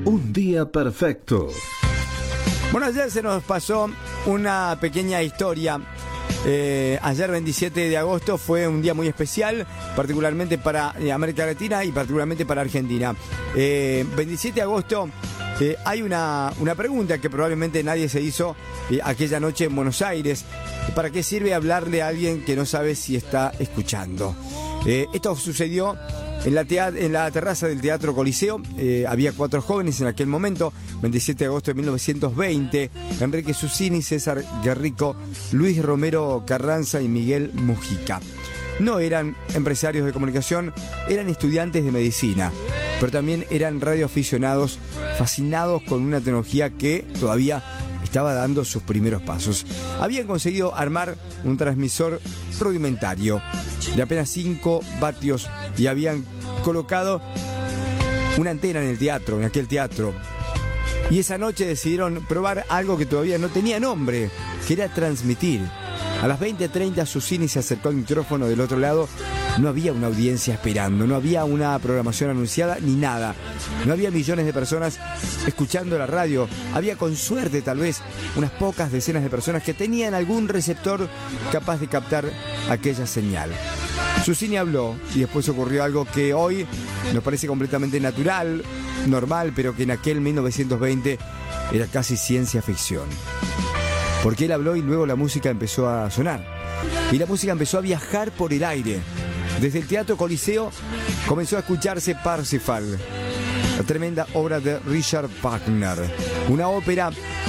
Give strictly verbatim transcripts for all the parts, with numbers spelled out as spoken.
Un día perfecto. Bueno, ayer se nos pasó una pequeña historia. Eh, ayer veintisiete de agosto fue un día muy especial, particularmente para eh, América Latina y particularmente para Argentina. Eh, veintisiete de agosto eh, hay una, una pregunta que probablemente nadie se hizo eh, aquella noche en Buenos Aires. ¿Para qué sirve hablarle a alguien que no sabe si está escuchando? Eh, esto sucedió en la, teat- en la terraza del Teatro Coliseo. Eh, había cuatro jóvenes en aquel momento, veintisiete de agosto de mil novecientos veinte, Enrique Susini, César Guerrico, Luis Romero Carranza y Miguel Mujica. No eran empresarios de comunicación, eran estudiantes de medicina, pero también eran radioaficionados fascinados con una tecnología que todavía estaba dando sus primeros pasos. Habían conseguido armar un transmisor rudimentario de apenas cinco vatios y habían colocado una antena en el teatro, en aquel teatro. Y esa noche decidieron probar algo que todavía no tenía nombre, que era transmitir. A las veinte treinta Susini se acercó al micrófono del otro lado. No había una audiencia esperando, no había una programación anunciada ni nada. No había millones de personas escuchando la radio. Había con suerte tal vez unas pocas decenas de personas que tenían algún receptor capaz de captar aquella señal. Susini habló y después ocurrió algo que hoy nos parece completamente natural, normal, pero que en aquel mil novecientos veinte era casi ciencia ficción. Porque él habló y luego la música empezó a sonar. Y la música empezó a viajar por el aire. Desde el Teatro Coliseo comenzó a escucharse Parsifal, la tremenda obra de Richard Wagner. Una ópera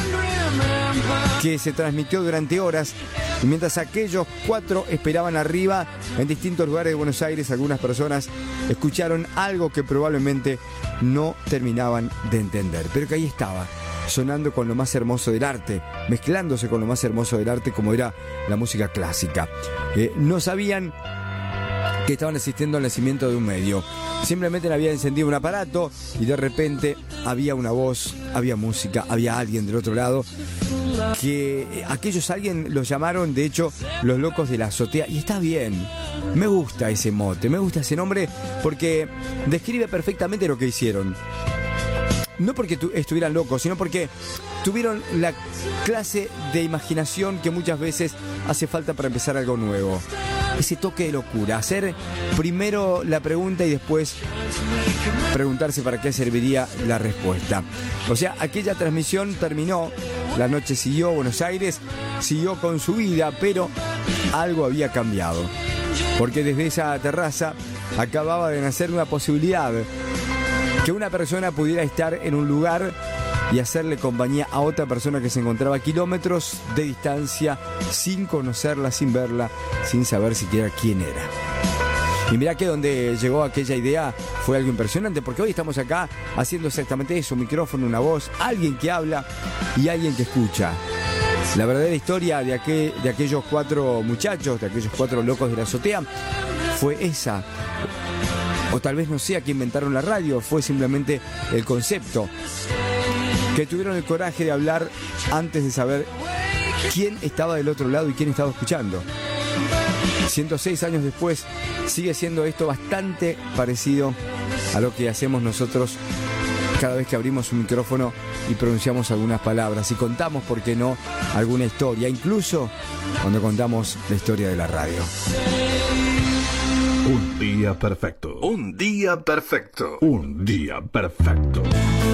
que se transmitió durante horas. Y mientras aquellos cuatro esperaban arriba, en distintos lugares de Buenos Aires, algunas personas escucharon algo que probablemente no terminaban de entender, pero que ahí estaba, sonando con lo más hermoso del arte, mezclándose con lo más hermoso del arte como era la música clásica. Eh, no sabían que estaban asistiendo al nacimiento de un medio. Simplemente le había encendido un aparato y de repente había una voz, había música, había alguien del otro lado, que aquellos alguien los llamaron, de hecho, los locos de la azotea. Y está bien, me gusta ese mote, me gusta ese nombre porque describe perfectamente lo que hicieron. No porque tu- estuvieran locos, sino porque tuvieron la clase de imaginación que muchas veces hace falta para empezar algo nuevo. Ese toque de locura, hacer primero la pregunta y después preguntarse para qué serviría la respuesta. O sea, aquella transmisión terminó, la noche siguió, Buenos Aires siguió con su vida, pero algo había cambiado. Porque desde esa terraza acababa de nacer una posibilidad, que una persona pudiera estar en un lugar y hacerle compañía a otra persona que se encontraba a kilómetros de distancia, sin conocerla, sin verla, sin saber siquiera quién era. Y mirá que donde llegó aquella idea fue algo impresionante, porque hoy estamos acá haciendo exactamente eso, un micrófono, una voz, alguien que habla y alguien que escucha. La verdadera historia de, aquel, de aquellos cuatro muchachos, de aquellos cuatro locos de la azotea, fue esa. O tal vez no sea que inventaron la radio, fue simplemente el concepto. Que tuvieron el coraje de hablar antes de saber quién estaba del otro lado y quién estaba escuchando. ciento seis años después, sigue siendo esto bastante parecido a lo que hacemos nosotros cada vez que abrimos un micrófono y pronunciamos algunas palabras y contamos, ¿por qué no?, alguna historia, incluso cuando contamos la historia de la radio. Un día perfecto. Un día perfecto. Un día perfecto.